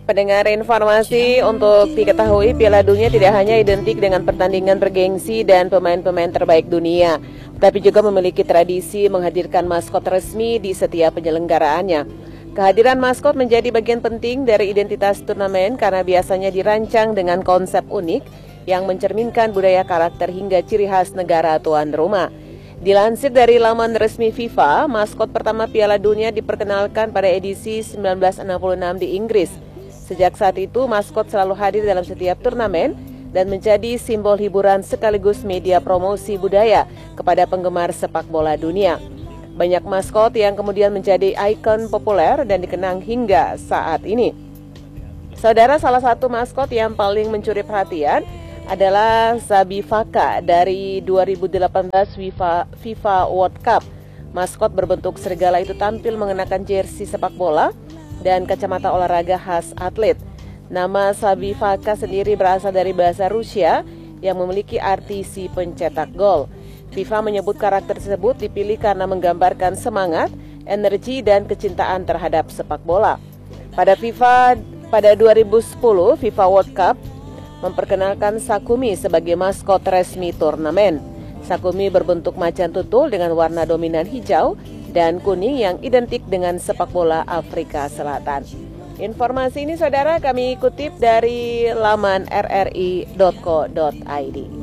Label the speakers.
Speaker 1: pendengar, informasi untuk diketahui Piala Dunia tidak hanya identik dengan pertandingan bergengsi dan pemain-pemain terbaik dunia, tapi juga memiliki tradisi menghadirkan maskot resmi di setiap penyelenggaraannya. Kehadiran maskot menjadi bagian penting dari identitas turnamen karena biasanya dirancang dengan konsep unik yang mencerminkan budaya, karakter hingga ciri khas negara tuan rumah. Dilansir dari laman resmi FIFA, maskot pertama Piala Dunia diperkenalkan pada edisi 1966 di Inggris. Sejak saat itu, maskot selalu hadir dalam setiap turnamen dan menjadi simbol hiburan sekaligus media promosi budaya kepada penggemar sepak bola dunia. Banyak maskot yang kemudian menjadi ikon populer dan dikenang hingga saat ini. Saudara, salah satu maskot yang paling mencuri perhatian adalah Zabi Faka dari 2018 FIFA World Cup. Maskot berbentuk serigala itu tampil mengenakan jersey sepak bola dan kacamata olahraga khas atlet. Nama Zabi Faka sendiri berasal dari bahasa Rusia yang memiliki arti si pencetak gol. FIFA menyebut karakter tersebut dipilih karena menggambarkan semangat, energi, dan kecintaan terhadap sepak bola. Pada 2010 FIFA World Cup memperkenalkan Sakumi sebagai maskot resmi turnamen. Sakumi berbentuk macan tutul dengan warna dominan hijau dan kuning yang identik dengan sepak bola Afrika Selatan. Informasi ini saudara kami kutip dari laman rri.co.id.